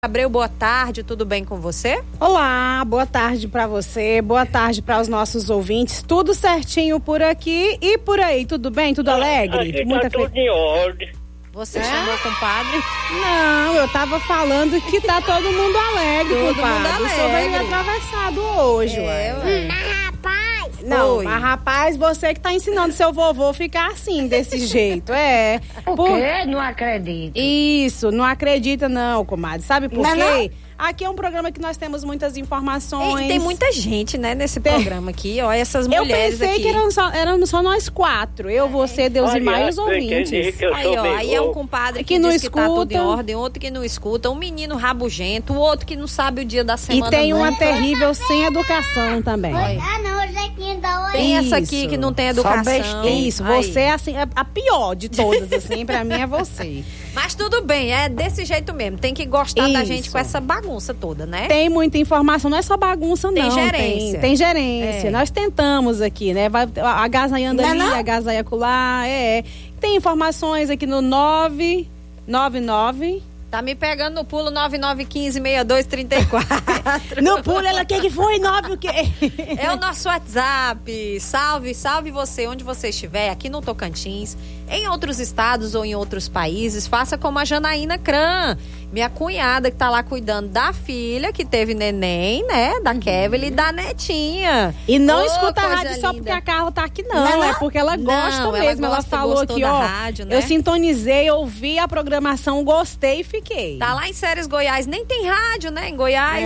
Abreu, boa tarde, tudo bem com você? Olá, boa tarde para você, boa tarde para os nossos ouvintes, tudo certinho por aqui e por aí, tudo bem, tudo alegre? Muita tudo em ordem. Você chamou o compadre? Não, eu tava falando que tá todo mundo alegre, Todo compadre. mundo alegre. O senhor veio atravessado hoje, ué. Não, Oi. mas rapaz, você que tá ensinando seu vovô a ficar assim, desse jeito, Por quê? Não acredito. Isso, não acredita não, comadre. Sabe por Não, quê? Aqui é um programa que nós temos muitas informações. E tem muita gente, né, nesse programa aqui. Olha essas Eu mulheres pensei aqui. que éramos só nós quatro. Eu, você, Deus e mais os ouvintes. Aí é um compadre que não diz que tá tudo em escuta. ordem, outro que não escuta, um menino rabugento, o outro que não sabe o dia da E semana. tem uma nunca. terrível sem educação também. Tem essa aqui Isso. que não tem educação. besteira. Isso, Aí. você é assim, a pior de todas, assim, pra mim é você. Mas tudo bem, é desse jeito mesmo. Tem que gostar da Isso. gente com essa bagunça toda, né? Tem muita informação, não é só bagunça, não. Tem gerência. Tem gerência. É. Nós tentamos aqui, né? Vai agasalhando ali, Não. agasalha acolá, Tem informações aqui no 999. Tá me pegando no pulo 9915-6234. No pulo, ela, que foi? 9 o quê? É o nosso WhatsApp. Salve você, onde você estiver, aqui no Tocantins, em outros estados ou em outros países. Faça como a Janaína Cran, minha cunhada que tá lá cuidando da filha, que teve neném, né? Da Kevin e da netinha. E não Ô, escuta a coisa rádio só linda. porque a Carla tá aqui, não. É porque ela gosta Não, ela mesmo. Ela gosta, falou gostou aqui, da ó. rádio, né? Eu sintonizei, ouvi a programação, gostei e fiquei. Tá lá em Séries Goiás, nem tem rádio, né, em Goiás.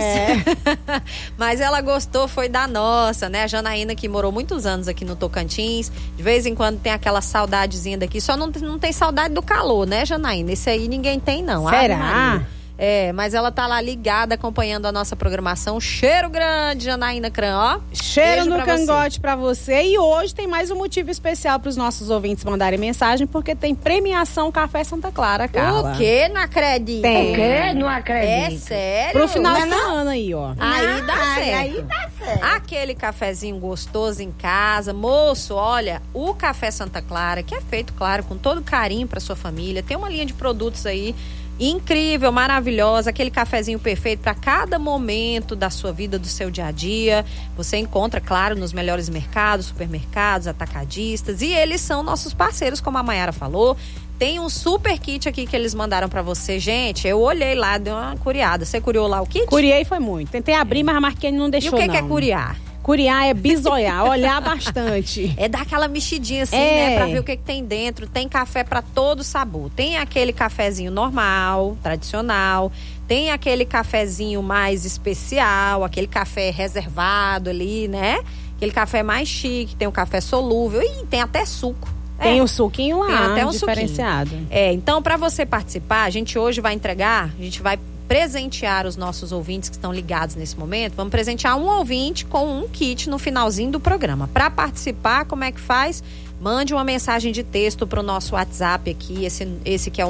Mas ela gostou, foi da nossa, né? A Janaína, que morou muitos anos aqui no Tocantins, de vez em quando tem aquela saudadezinha daqui, só não tem saudade do calor, né, Janaína? Esse aí ninguém tem, não. Será? Ave Maria. Mas ela tá lá ligada, acompanhando a nossa programação. Cheiro grande, Janaína Cran, ó. Cheiro Beijo no pra você. cangote pra você. E hoje tem mais um motivo especial pros nossos ouvintes mandarem mensagem, porque tem premiação Café Santa Clara, Carla. O quê? Não acredito. Tem. Por quê? Não É acredito. sério? Pro final de Não. semana aí, ó. Aí dá certo. Aí dá certo. Aquele cafezinho gostoso em casa. Moço, olha, o Café Santa Clara, que é feito, claro, com todo carinho para sua família. Tem uma linha de produtos aí incrível, maravilhosa. Aquele cafezinho perfeito para cada momento da sua vida, do seu dia a dia. Você encontra, claro, nos melhores mercados, supermercados, atacadistas. E eles são nossos parceiros, como a Mayara falou. Tem um super kit aqui que eles mandaram pra você. Gente, eu olhei lá, dei uma curiada. Você curiou lá o kit? Curiei foi muito. Tentei abrir, mas a Marquinhos não E deixou, o que não. é curiar? Curiar é bisoiar, olhar bastante. É dar aquela mexidinha assim, É. né? Pra ver o que tem dentro. Tem café pra todo sabor. Tem aquele cafezinho normal, tradicional. Tem aquele cafezinho mais especial, aquele café reservado ali, né? Aquele café mais chique. Tem o café solúvel e tem até suco. Tem o suquinho lá, Tem até um diferenciado. Então, para você participar, a gente hoje vai entregar, a gente vai presentear os nossos ouvintes que estão ligados nesse momento. Vamos presentear um ouvinte com um kit no finalzinho do programa. Para participar, como é que faz? Mande uma mensagem de texto para o nosso WhatsApp aqui, esse que é o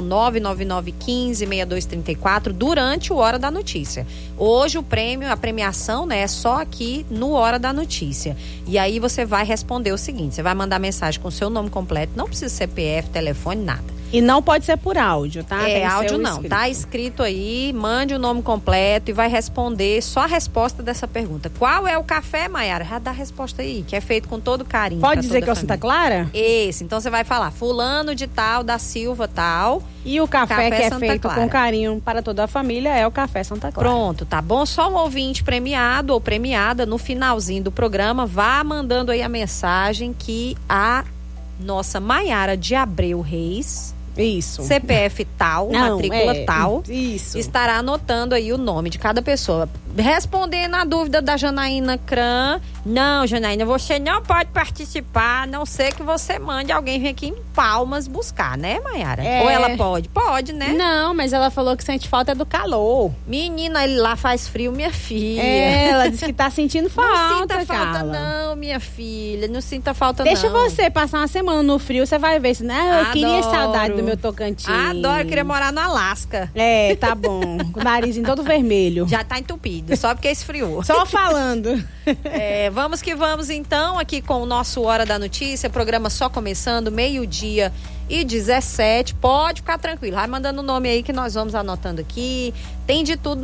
999156234, durante o Hora da Notícia. Hoje a premiação, né, é só aqui no Hora da Notícia. E aí você vai responder o seguinte, você vai mandar mensagem com o seu nome completo, não precisa CPF, telefone, nada. E não pode ser por áudio, tá? Tem que ser Áudio o não, escrito. tá escrito aí, mande o nome completo e vai responder só a resposta dessa pergunta. Qual é o café, Mayara? Já dá a resposta aí, que é feito com todo carinho. Pode pra dizer toda que é a o Santa família. Clara? Esse, então você vai falar fulano de tal, da Silva tal. E o café Café que é Santa feito Clara. com carinho para toda a família é o Café Santa Clara. Pronto, tá bom? Só um ouvinte premiado ou premiada no finalzinho do programa, vá mandando aí a mensagem que a nossa Mayara de Abreu Reis, Isso. CPF tal, matrícula tal, Isso. estará anotando aí o nome de cada pessoa. Respondendo a dúvida da Janaína Cran, não, Janaína, você não pode participar, a não ser que você mande alguém vir aqui em Palmas buscar, né, Mayara? É. Ou ela pode? Pode, né? Não, mas ela falou que sente falta do calor. Menina, ele lá faz frio, minha filha. Ela disse que tá sentindo falta, Não sinta falta Carla. não, minha filha. Não sinta falta Deixa não. você passar uma semana no frio, você vai ver. Se, né? Eu queria Adoro. saudade do meu Tocantins. Adoro, eu queria morar no Alasca. Tá bom. Com o narizinho todo vermelho. Já tá entupido, só porque esfriou. Só falando. Vamos que vamos então, aqui com o nosso Hora da Notícia, programa só começando, 12:17. Pode ficar tranquilo, vai mandando o nome aí que nós vamos anotando aqui. Tem de tudo